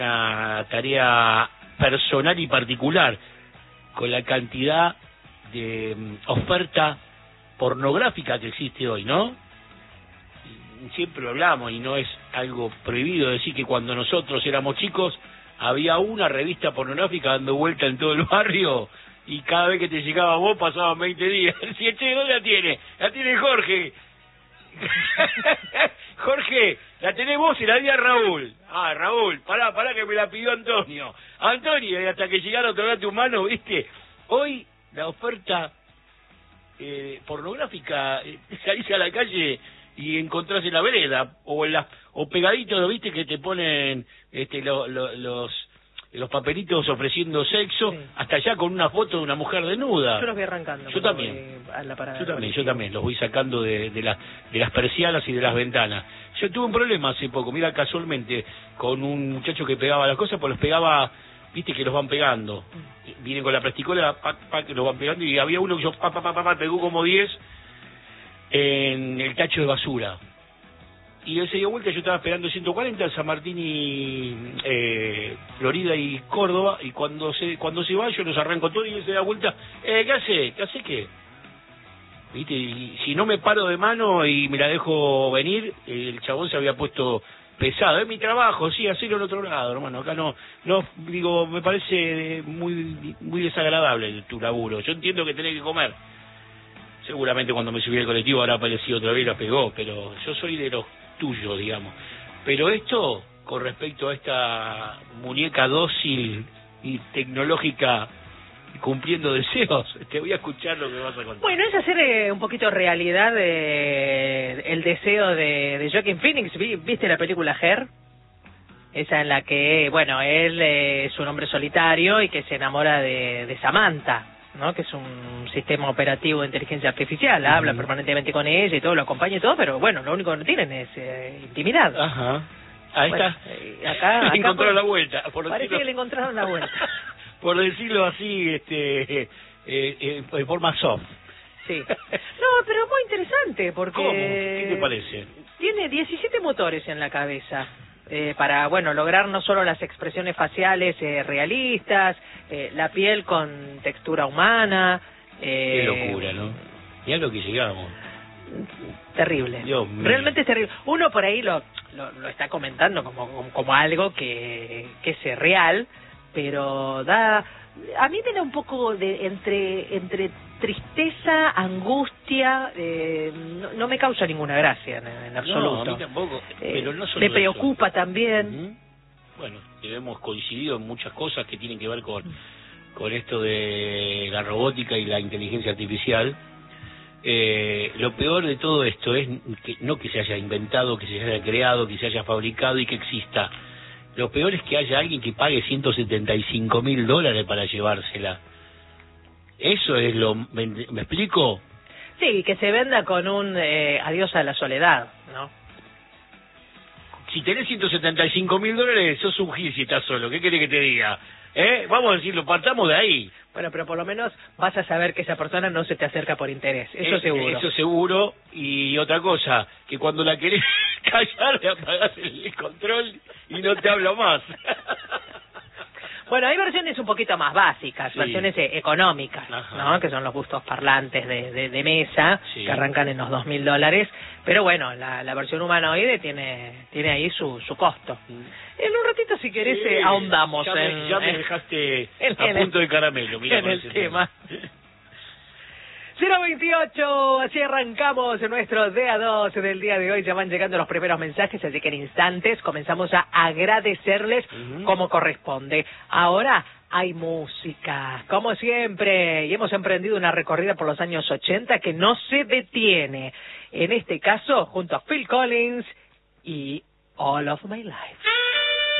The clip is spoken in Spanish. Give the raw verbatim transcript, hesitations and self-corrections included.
una tarea personal y particular con la cantidad de um, oferta pornográfica que existe hoy, ¿no? Siempre lo hablamos y no es algo prohibido decir que cuando nosotros éramos chicos había una revista pornográfica dando vuelta en todo el barrio y cada vez que te llegaba vos pasaban veinte días. Decía, che, ¿dónde la tiene? La tiene Jorge. Jorge, la tenés vos y la di a Raúl. Ah, Raúl, pará, pará que me la pidió Antonio. Antonio, y hasta que llegaron a tocarte humano, ¿viste? Hoy la oferta eh, pornográfica, eh, salís a la calle y encontrás en la vereda o en la, o pegaditos, ¿viste? Que te ponen este lo, lo, los los papelitos ofreciendo sexo, sí, hasta allá con una foto de una mujer desnuda. Yo los voy arrancando. Yo también. A la parada yo también, yo también los voy sacando de, de, la, de las persianas y de las ventanas. Yo tuve un problema hace poco, mira, casualmente, con un muchacho que pegaba las cosas, pues los pegaba, viste que los van pegando. Vienen con la plasticola, pa, pa, que los van pegando, y había uno que yo, pa, pa, pa, pa, pa pegó como diez en el tacho de basura. Y él se dio vuelta, yo estaba esperando ciento cuarenta en San Martín y eh, Florida y Córdoba, y cuando se cuando se va yo los arranco todo y él se da vuelta, eh, ¿qué hace? ¿Qué hace qué? ¿Viste? Y si no me paro de mano y me la dejo venir, el chabón se había puesto pesado. Es mi trabajo, sí, hacerlo en otro lado, hermano. Acá no, no, digo, me parece muy muy desagradable tu laburo. Yo entiendo que tenés que comer. Seguramente cuando me subí al colectivo habrá aparecido otra vez y la pegó, pero yo soy de los tuyos, digamos. Pero esto, con respecto a esta muñeca dócil y tecnológica cumpliendo deseos, te voy a escuchar lo que vas a contar. Bueno, es hacer eh, un poquito realidad eh, el deseo de, de Joaquin Phoenix. ¿Viste la película Her? Esa en la que, bueno, él eh, es un hombre solitario y que se enamora de, de Samantha, ¿no? Que es un sistema operativo de inteligencia artificial, uh-huh. Habla permanentemente con ella y todo, lo acompaña y todo, pero bueno, lo único que no tienen es eh, intimidad. Ajá. Ahí bueno, está. Eh, acá, acá encontraron por, la vuelta. Por parece decirlo, que le encontraron la vuelta. Por decirlo así, este, eh, eh, de forma soft. Sí. No, pero muy interesante porque... ¿Cómo? ¿Qué te parece? Tiene diecisiete motores en la cabeza. Eh, para, bueno, lograr no solo las expresiones faciales eh, realistas, eh, la piel con textura humana. Eh, Qué locura, ¿no? Mirá lo que llegamos. Terrible. Dios mío. Realmente es terrible. Uno por ahí lo, lo, lo está comentando como, como, como algo que, que es real, pero da... A mí me da un poco de entre entre tristeza, angustia, eh, no, no me causa ninguna gracia en, en absoluto. No, a mí tampoco, eh, pero no solo me preocupa eso. También. Uh-huh. Bueno, hemos coincidido en muchas cosas que tienen que ver con, con esto de la robótica y la inteligencia artificial. Eh, lo peor de todo esto es que no que se haya inventado, que se haya creado, que se haya fabricado y que exista. Lo peor es que haya alguien que pague ciento setenta y cinco mil dólares para llevársela. Eso es lo... ¿Me, me explico? Sí, que se venda con un eh, adiós a la soledad, ¿no? Si tenés ciento setenta y cinco mil dólares, sos un gil si estás solo. ¿Qué querés que te diga? ¿Eh? Vamos a decirlo, partamos de ahí. Bueno, pero por lo menos vas a saber que esa persona no se te acerca por interés. Eso eh, seguro. Eso seguro. Y otra cosa, que cuando la querés callar, le apagás el, el control y no te hablo más. Bueno, hay versiones un poquito más básicas, sí, versiones eh, económicas, ajá, ¿no? Que son los bustos parlantes de, de, de mesa, sí, que arrancan en los dos mil dólares. Pero bueno, la, la versión humanoide tiene tiene ahí su, su costo. Mm. En un ratito, si querés, sí, eh, ahondamos ya me, en... Ya me en, dejaste en, a en punto el, de caramelo, mirá, en el tema. cero veintiocho, así arrancamos nuestro D A dos del día de hoy. Ya van llegando los primeros mensajes, así que en instantes comenzamos a agradecerles uh-huh. como corresponde. Ahora hay música, como siempre, y hemos emprendido una recorrida por los años ochenta que no se detiene. En este caso, junto a Phil Collins y All of My Life.